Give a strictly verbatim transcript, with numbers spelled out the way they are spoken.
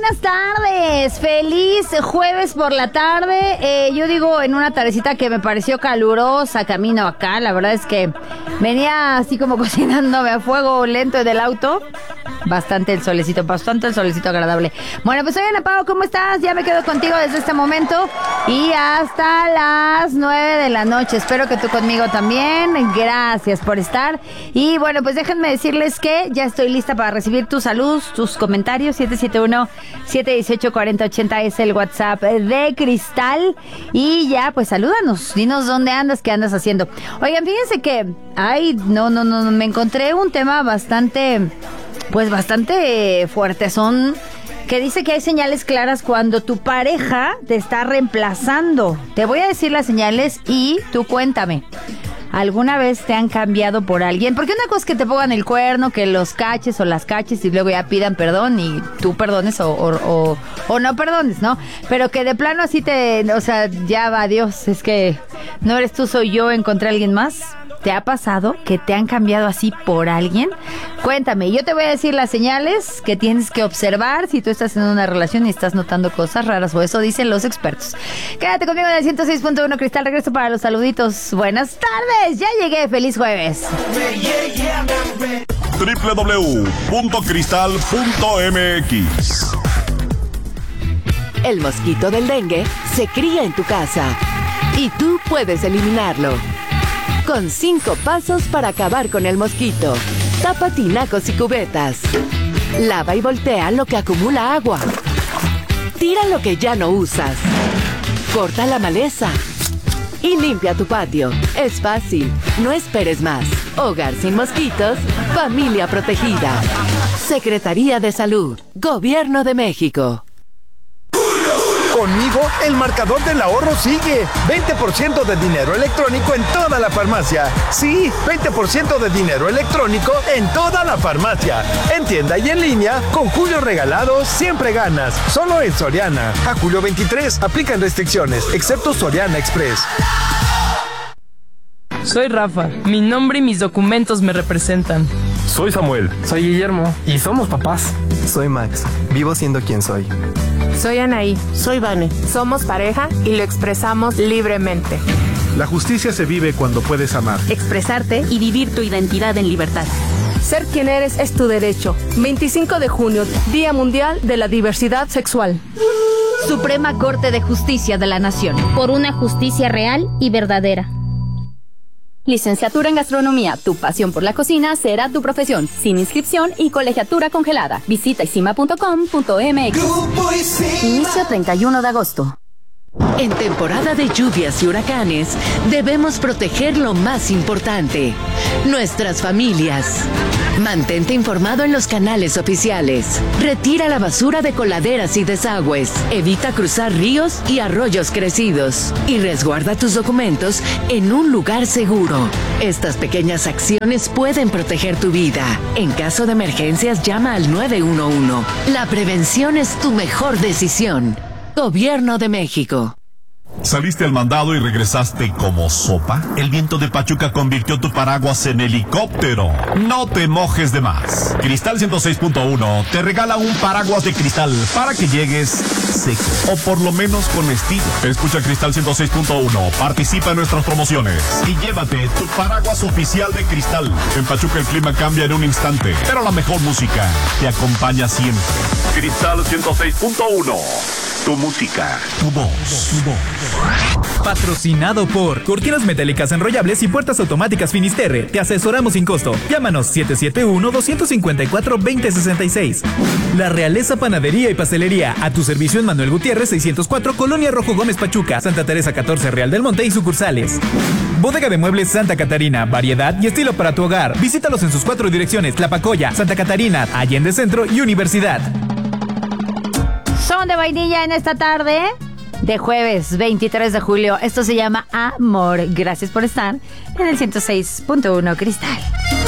buenas tardes. Feliz jueves por la tarde. Eh, yo digo en una tardecita que me pareció calurosa camino acá. La verdad es que venía así como cocinándome a fuego lento del auto. Bastante el solecito, bastante el solecito agradable. Bueno, pues soy Ana Pao, ¿cómo estás? Ya me quedo contigo desde este momento y hasta las nueve de la noche. Espero que tú conmigo también. Gracias por estar. Y bueno, pues déjenme decirles que ya estoy lista para recibir tu salud, tus comentarios. siete siete uno, siete uno ocho, cuatro cero ocho cero es el WhatsApp de Cristal. Y ya, pues salúdanos, dinos dónde andas, qué andas haciendo. Oigan, fíjense que, ay, no, no, no, me encontré un tema bastante... Pues bastante fuerte, son que dice que hay señales claras cuando tu pareja te está reemplazando. Te voy a decir las señales y tú cuéntame. ¿Alguna vez te han cambiado por alguien? Porque una cosa es que te pongan el cuerno, que los caches o las caches y luego ya pidan perdón y tú perdones o, o, o, o no perdones, ¿no? Pero que de plano así te, o sea, ya va, Dios, es que no eres tú, soy yo, encontré a alguien más. ¿Te ha pasado que te han cambiado así por alguien? Cuéntame, yo te voy a decir las señales que tienes que observar si tú estás en una relación y estás notando cosas raras, o eso dicen los expertos. Quédate conmigo en el ciento seis punto uno Cristal, regreso para los saluditos. Buenas tardes, ya llegué, feliz jueves. doble u doble u doble u punto cristal punto m x. El mosquito del dengue se cría en tu casa y tú puedes eliminarlo. Con cinco pasos para acabar con el mosquito. Tapa tinacos y cubetas. Lava y voltea lo que acumula agua. Tira lo que ya no usas. Corta la maleza. Y limpia tu patio. Es fácil. No esperes más. Hogar sin mosquitos. Familia protegida. Secretaría de Salud. Gobierno de México. Conmigo, el marcador del ahorro sigue. veinte por ciento de dinero electrónico en toda la farmacia. Sí, veinte por ciento de dinero electrónico en toda la farmacia. En tienda y en línea, con Julio Regalado siempre ganas. Solo en Soriana. A julio veintitrés, aplican restricciones, excepto Soriana Express. Soy Rafa. Mi nombre y mis documentos me representan. Soy Samuel. Soy Guillermo. Y somos papás. Soy Max. Vivo siendo quien soy. Soy Anaí. Soy Vane. Somos pareja y lo expresamos libremente. La justicia se vive cuando puedes amar, expresarte y vivir tu identidad en libertad. Ser quien eres es tu derecho. veinticinco de junio, Día Mundial de la Diversidad Sexual. Suprema Corte de Justicia de la Nación. Por una justicia real y verdadera. Licenciatura en Gastronomía, tu pasión por la cocina será tu profesión, sin inscripción y colegiatura congelada. Visita isima punto com punto m x. Inicio treinta y uno de agosto. En temporada de lluvias y huracanes, debemos proteger lo más importante, nuestras familias. Mantente informado en los canales oficiales. Retira la basura de coladeras y desagües. Evita cruzar ríos y arroyos crecidos. Y resguarda tus documentos en un lugar seguro. Estas pequeñas acciones pueden proteger tu vida. En caso de emergencias, llama al nueve uno uno. La prevención es tu mejor decisión. Gobierno de México. ¿Saliste al mandado y regresaste como sopa? El viento de Pachuca convirtió tu paraguas en helicóptero. No te mojes de más. Cristal ciento seis punto uno te regala un paraguas de cristal para que llegues seco, o por lo menos con estilo. Escucha Cristal ciento seis punto uno, participa en nuestras promociones y llévate tu paraguas oficial de Cristal. En Pachuca el clima cambia en un instante, pero la mejor música te acompaña siempre. Cristal ciento seis punto uno. Tu música, tu voz, tu voz. Patrocinado por Cortinas Metálicas Enrollables y Puertas Automáticas Finisterre. Te asesoramos sin costo. Llámanos siete siete uno, dos cinco cuatro, dos cero seis seis. La Realeza Panadería y Pastelería. A tu servicio en Manuel Gutiérrez seiscientos cuatro, Colonia Rojo Gómez Pachuca, Santa Teresa catorce, Real del Monte y sucursales. Bodega de Muebles Santa Catarina. Variedad y estilo para tu hogar. Visítalos en sus cuatro direcciones: Tlapacoya, Santa Catarina, Allende Centro y Universidad. Son de vainilla en esta tarde de jueves veintitrés de julio. Esto se llama Amor. Gracias por estar en el ciento seis punto uno Cristal.